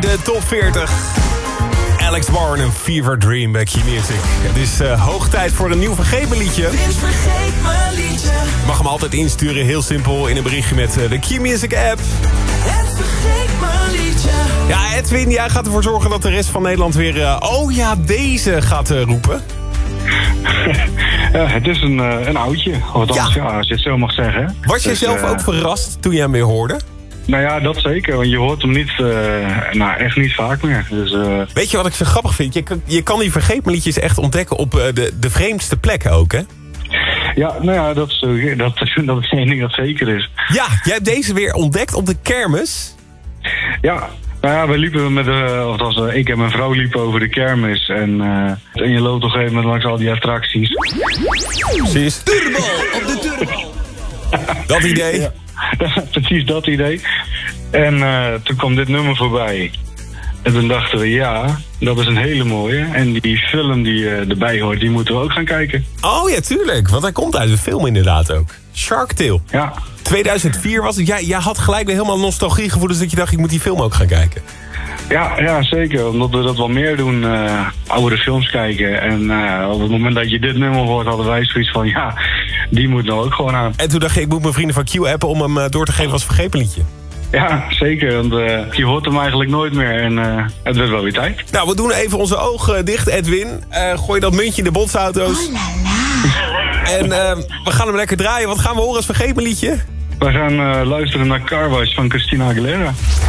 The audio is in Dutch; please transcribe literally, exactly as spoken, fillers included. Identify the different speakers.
Speaker 1: de top veertig. Alex Warren en Fever Dream bij Q-Music. Het is uh, hoog tijd voor een nieuw Vergeet Me liedje.
Speaker 2: Vergeet me liedje.
Speaker 1: Je mag hem altijd insturen, heel simpel, in een berichtje met uh, de Q-Music app.
Speaker 2: Het Vergeet me liedje.
Speaker 1: Ja, Edwin, jij gaat ervoor zorgen dat de rest van Nederland weer... Uh, oh ja, deze gaat uh, roepen.
Speaker 3: Ja, het is een, uh, een oudje. Althans,
Speaker 1: Ja.
Speaker 3: ja, als je het zo mag zeggen.
Speaker 1: Was jij
Speaker 3: Dus,
Speaker 1: zelf
Speaker 3: uh,
Speaker 1: ook verrast toen je hem weer hoorde?
Speaker 3: Nou ja, dat zeker. Want je hoort hem niet, uh, nou echt niet vaak meer. Dus, uh,
Speaker 1: Weet je wat ik zo grappig vind? Je kan, je kan die Vergeet Me liedjes echt ontdekken op uh, de, de vreemdste plekken ook, hè?
Speaker 3: ja, nou ja, dat is, uh, dat, dat is één ding dat zeker is.
Speaker 1: Ja, jij hebt deze weer ontdekt op de kermis.
Speaker 3: Ja, nou ja, we liepen met, uh, of althans, uh, ik en mijn vrouw liepen over de kermis. En, uh, en je loopt op een gegeven moment langs al die attracties.
Speaker 1: Precies.
Speaker 2: Turbo op de turbo.
Speaker 1: Dat idee.
Speaker 3: Ja, precies dat idee. En uh, toen kwam dit nummer voorbij. En toen dachten we, ja, dat is een hele mooie. En die film die uh, erbij hoort, die moeten we ook gaan kijken.
Speaker 1: Oh ja, tuurlijk. Want hij komt uit de film inderdaad ook. Shark Tale.
Speaker 3: Ja,
Speaker 1: tweeduizend vier was het. Jij, jij had gelijk weer helemaal nostalgiegevoelens dat je dacht, ik moet die film ook gaan kijken.
Speaker 3: ja, ja zeker. Omdat we dat wel meer doen, uh, oudere films kijken. En uh, op het moment dat je dit nummer hoort, hadden wij zoiets van, ja, die moet nou ook gewoon aan.
Speaker 1: En toen dacht ik, ik moet mijn vrienden van Q appen om hem uh, door te geven als vergepen liedje.
Speaker 3: Ja, zeker. Want uh, je hoort hem eigenlijk nooit meer. En uh, het werd wel weer tijd.
Speaker 1: Nou, we doen even onze ogen dicht, Edwin. Uh, gooi dat muntje in de botsauto's.
Speaker 2: Oh la la.
Speaker 1: En uh, we gaan hem lekker draaien. Wat gaan we horen als vergepen liedje?
Speaker 3: We gaan uh, luisteren naar Car Wash van Christina Aguilera.